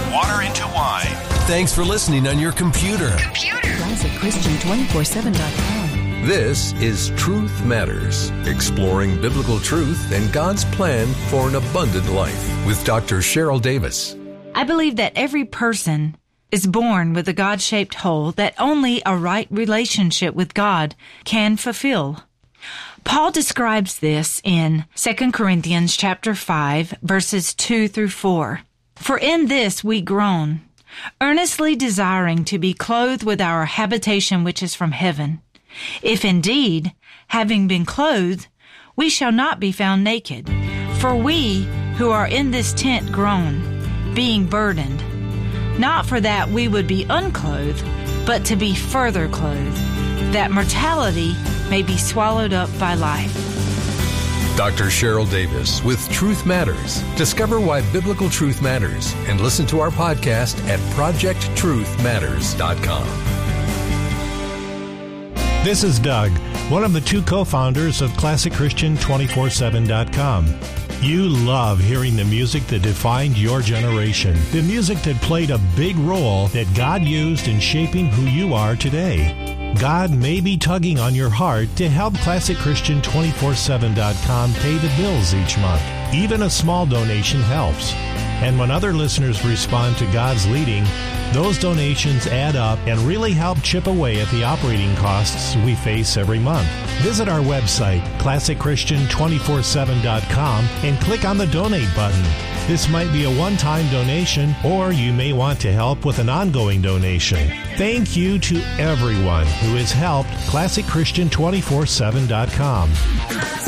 water into wine. Thanks for listening on your computer. ClassicChristian247.com. This is Truth Matters, exploring biblical truth and God's plan for an abundant life with Dr. Cheryl Davis. I believe that every person is born with a God-shaped hole that only a right relationship with God can fulfill. Paul describes this in 2 Corinthians chapter 5, verses 2 through 4. For in this we groan, earnestly desiring to be clothed with our habitation which is from heaven. If indeed, having been clothed, we shall not be found naked. For we who are in this tent groan, being burdened, not for that we would be unclothed, but to be further clothed, that mortality may be swallowed up by life. Dr. Cheryl Davis with Truth Matters. Discover why biblical truth matters and listen to our podcast at projecttruthmatters.com. This is Doug, one of the two co-founders of ClassicChristian247.com. You love hearing the music that defined your generation, the music that played a big role that God used in shaping who you are today. God may be tugging on your heart to help ClassicChristian247.com pay the bills each month. Even a small donation helps. And when other listeners respond to God's leading, those donations add up and really help chip away at the operating costs we face every month. Visit our website, ClassicChristian247.com, and click on the donate button. This might be a one-time donation, or you may want to help with an ongoing donation. Thank you to everyone who has helped ClassicChristian247.com.